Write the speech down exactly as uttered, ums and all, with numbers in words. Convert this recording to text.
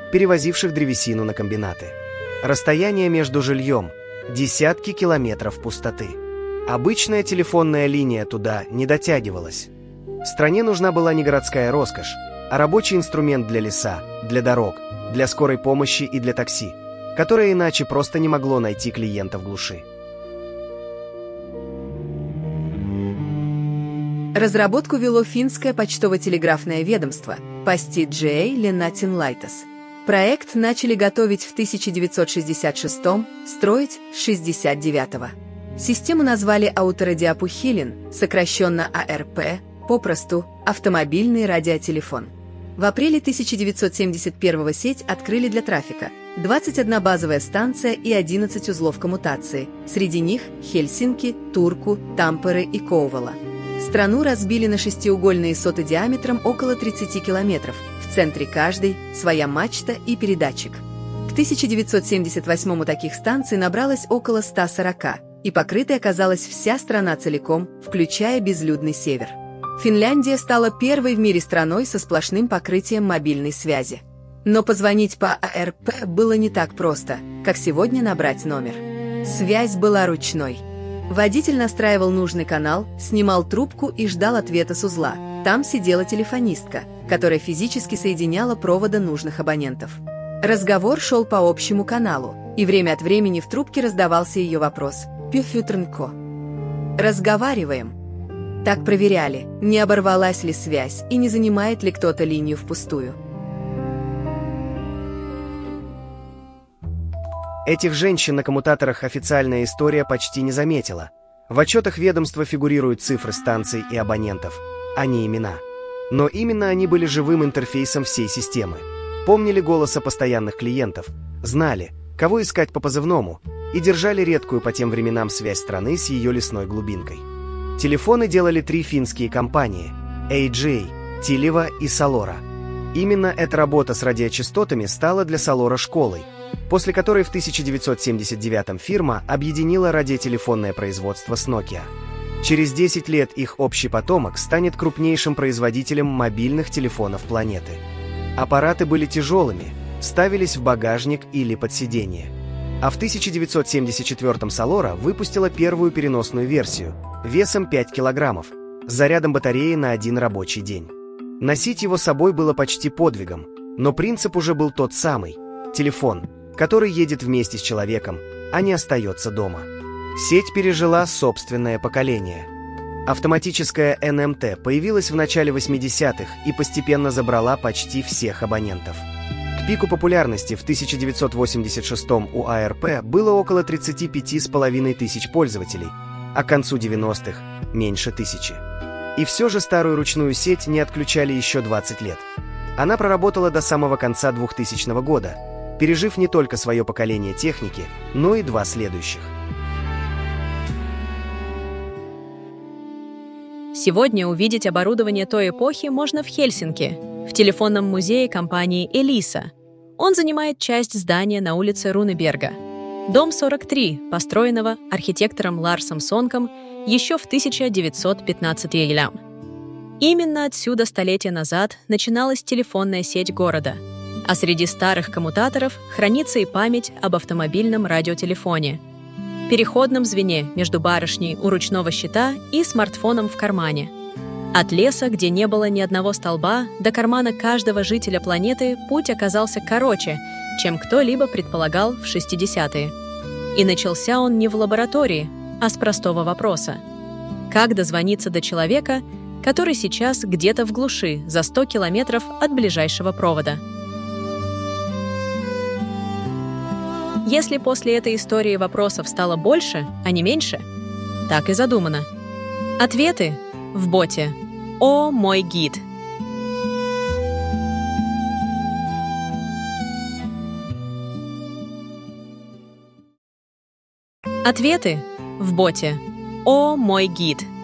перевозивших древесину на комбинаты. Расстояние между жильем – десятки километров пустоты. Обычная телефонная линия туда не дотягивалась. Стране нужна была не городская роскошь, а рабочий инструмент для леса, для дорог, для скорой помощи и для такси, которое иначе просто не могло найти клиента в глуши. Разработку вело финское почтово-телеграфное ведомство Posti J Linnatien-laitos. Проект начали готовить в тысяча девятьсот шестьдесят шестом, строить с шестьдесят девятого. Систему назвали Autoradiopuhelin, сокращенно А Р П, попросту «автомобильный радиотелефон». В апреле тысяча девятьсот семьдесят первого сеть открыли для трафика. двадцать одна базовая станция и одиннадцать узлов коммутации. Среди них Хельсинки, Турку, Тампере и Коувала. Страну разбили на шестиугольные соты диаметром около тридцати километров. В центре каждой своя мачта и передатчик. К тысяча девятьсот семьдесят восьмому таких станций набралось около ста сорока, и покрытой оказалась вся страна целиком, включая безлюдный север. Финляндия стала первой в мире страной со сплошным покрытием мобильной связи. Но позвонить по А Р П было не так просто, как сегодня набрать номер. Связь была ручной. Водитель настраивал нужный канал, снимал трубку и ждал ответа с узла. Там сидела телефонистка, которая физически соединяла проводы нужных абонентов. Разговор шел по общему каналу, и время от времени в трубке раздавался ее вопрос «Пюфютрнко». «Разговариваем». Так проверяли, не оборвалась ли связь и не занимает ли кто-то линию впустую. Этих женщин на коммутаторах официальная история почти не заметила. В отчетах ведомства фигурируют цифры станций и абонентов, а не имена. Но именно они были живым интерфейсом всей системы. Помнили голоса постоянных клиентов, знали, кого искать по позывному, и держали редкую по тем временам связь страны с ее лесной глубинкой. Телефоны делали три финские компании – эй джей, Tileva и Salora. Именно эта работа с радиочастотами стала для Salora школой, после которой в тысяча девятьсот семьдесят девятом фирма объединила радиотелефонное производство с Nokia. Через десять лет их общий потомок станет крупнейшим производителем мобильных телефонов планеты. Аппараты были тяжелыми, ставились в багажник или под сиденье. А в тысяча девятьсот семьдесят четвёртом Salora выпустила первую переносную версию, весом пять килограммов, с зарядом батареи на один рабочий день. Носить его с собой было почти подвигом, но принцип уже был тот самый – телефон, который едет вместе с человеком, а не остается дома. Сеть пережила собственное поколение. Автоматическая Н М Т появилась в начале восьмидесятых и постепенно забрала почти всех абонентов. К пику популярности в тысяча девятьсот восемьдесят шестом у А Р П было около тридцати пяти с половиной тысяч пользователей, а к концу девяностых – меньше тысячи. И все же старую ручную сеть не отключали еще двадцать лет. Она проработала до самого конца двухтысячного года, пережив не только свое поколение техники, но и два следующих. Сегодня увидеть оборудование той эпохи можно в Хельсинки, в телефонном музее компании Elisa. Он занимает часть здания на улице Рунеберга. Дом сорок три, построенного архитектором Ларсом Сонком еще в тысяча девятьсот пятнадцатом. Именно отсюда столетия назад начиналась телефонная сеть города, а среди старых коммутаторов хранится и память об автомобильном радиотелефоне, переходном звене между барышней у ручного щита и смартфоном в кармане. От леса, где не было ни одного столба, до кармана каждого жителя планеты путь оказался короче, чем кто-либо предполагал в шестидесятые. И начался он не в лаборатории, а с простого вопроса. Как дозвониться до человека, который сейчас где-то в глуши за сто километров от ближайшего провода? Если после этой истории вопросов стало больше, а не меньше, так и задумано. Ответы в боте «О, мой гид». Ответы в боте «О, мой гид».